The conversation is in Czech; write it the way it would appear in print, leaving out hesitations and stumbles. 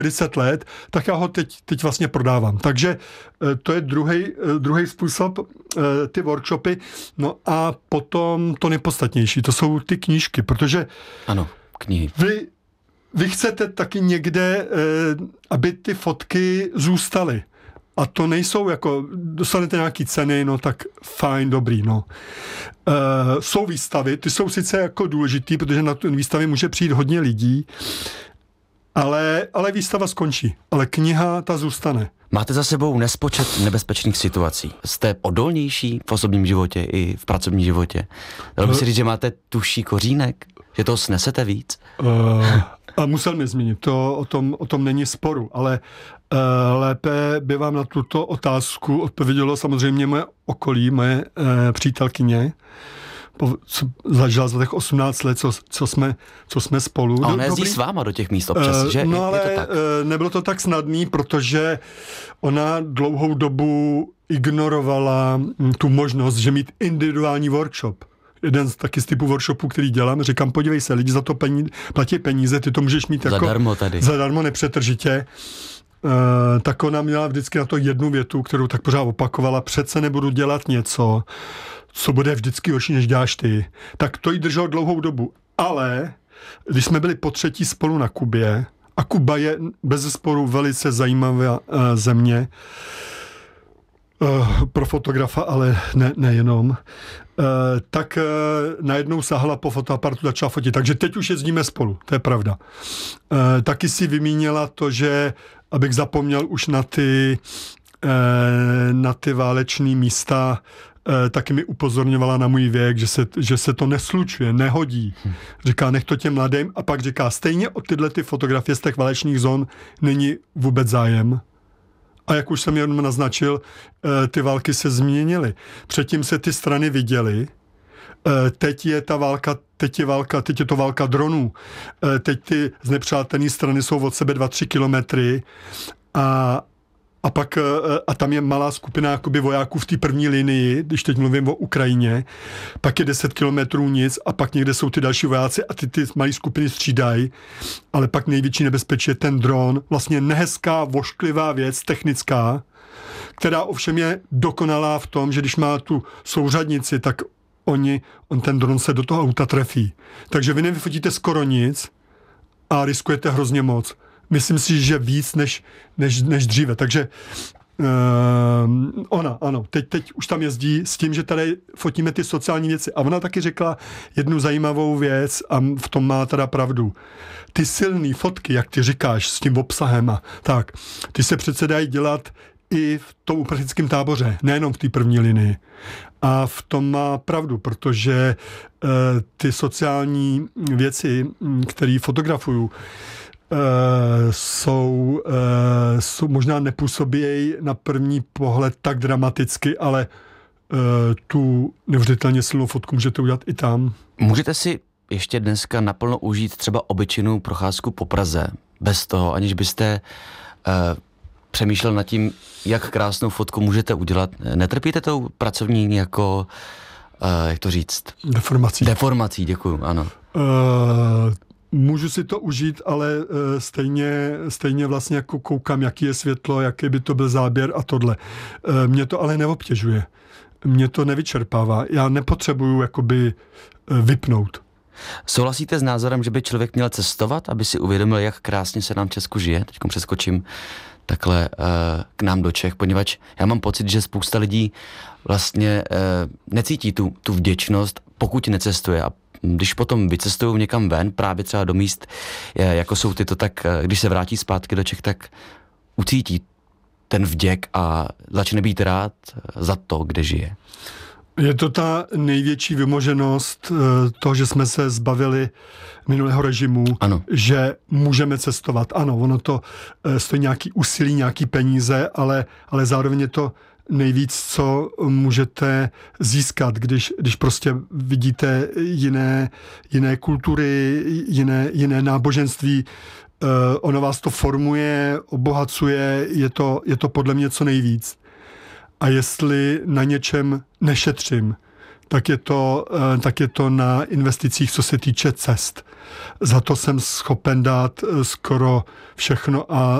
40 let, tak já ho teď vlastně prodávám. Takže to je druhý způsob, ty workshopy. No a potom to nejpodstatnější, to jsou ty knížky, protože ano, knihy. Vy chcete taky někde, aby ty fotky zůstaly. A to nejsou jako, dostanete nějaký ceny, no tak fajn, dobrý, no. Jsou výstavy, ty jsou sice jako důležitý, protože na tu výstavě může přijít hodně lidí, ale výstava skončí. Ale kniha, ta zůstane. Máte za sebou nespočet nebezpečných situací. Jste odolnější v osobním životě i v pracovním životě. Dalo by se říct, že máte tuší kořínek? Že toho snesete víc? A musel mi zmínit, to o tom není sporu, ale lépe by vám na tuto otázku odpovědělo samozřejmě moje okolí, moje přítelkyně, zažila za těch 18 let, co jsme spolu. A ona jezdí s váma do těch míst občas, že? No ale je to tak? Nebylo to tak snadný, protože ona dlouhou dobu ignorovala tu možnost, že mít individuální workshop. Jeden taky z typů workshopů, který dělám, říkám, podívej se, lidi za to platí peníze, ty to můžeš mít jako zadarmo tady. Zadarmo, nepřetržitě. Tak ona měla vždycky na to jednu větu, kterou tak pořád opakovala, přece nebudu dělat něco, co bude vždycky horší, než děláš ty. Tak to jí drželo dlouhou dobu. Ale když jsme byli po třetí spolu na Kubě, a Kuba je bezesporu velice zajímavá země, pro fotografa, ale nejenom, tak najednou sáhla po fotoaparatu, začala fotit. Takže teď už jezdíme spolu, to je pravda. Taky si vymínila to, že abych zapomněl už na ty válečné místa, taky mi upozorňovala na můj věk, že se to neslučuje, nehodí. Říká, nech to těm mladým, a pak říká, stejně o tyhle ty fotografie z těch válečných zón není vůbec zájem. A jak už jsem jenom naznačil, ty války se změnily. Předtím se ty strany viděly, teď je to válka dronů, teď ty znepřátelné strany jsou od sebe 2-3 kilometry a tam je malá skupina jakoby vojáků v té první linii, když teď mluvím o Ukrajině, pak je 10 kilometrů nic a pak někde jsou ty další vojáci a ty malé skupiny střídají, ale pak největší nebezpečí je ten dron, vlastně nehezká, vošklivá věc, technická, která ovšem je dokonalá v tom, že když má tu souřadnici, tak ten dron se do toho auta trefí. Takže vy nevyfotíte skoro nic a riskujete hrozně moc. Myslím si, že víc než dříve. Takže ona, ano, teď už tam jezdí s tím, že tady fotíme ty sociální věci. A ona taky řekla jednu zajímavou věc a v tom má teda pravdu. Ty silné fotky, jak ty říkáš, s tím obsahem a tak, ty se přece dají dělat i v tom uprchlickém táboře, nejenom v té první linii. A v tom má pravdu, protože ty sociální věci, které fotografuju, jsou možná nepůsobí na první pohled tak dramaticky, ale tu neuvěřitelně silnou fotku můžete udělat i tam. Můžete si ještě dneska naplno užít třeba obyčejnou procházku po Praze, bez toho, aniž byste přemýšlel nad tím, jak krásnou fotku můžete udělat. Netrpíte tou pracovní jako, jak to říct? Deformací, děkuju, ano. Můžu si to užít, ale stejně vlastně jako koukám, jaký je světlo, jaký by to byl záběr a tohle. Mě to ale neobtěžuje. Mě to nevyčerpává. Já nepotřebuju jakoby vypnout. Souhlasíte s názorem, že by člověk měl cestovat, aby si uvědomil, jak krásně se nám v Česku žije? Teď přeskočím takhle k nám do Čech, poněvadž já mám pocit, že spousta lidí vlastně necítí tu vděčnost, pokud necestuje. A když potom vycestují někam ven, právě třeba do míst, jako jsou tyto, tak když se vrátí zpátky do Čech, tak ucítí ten vděk a začne být rád za to, kde žije. Je to ta největší vymoženost toho, že jsme se zbavili minulého režimu, ano. Že můžeme cestovat. Ano, ono to stojí nějaký úsilí, nějaký peníze, ale zároveň je to nejvíc, co můžete získat, když prostě vidíte jiné kultury, jiné náboženství. Ono vás to formuje, obohacuje, je to podle mě co nejvíc. A jestli na něčem nešetřím, tak je to na investicích, co se týče cest. Za to jsem schopen dát skoro všechno a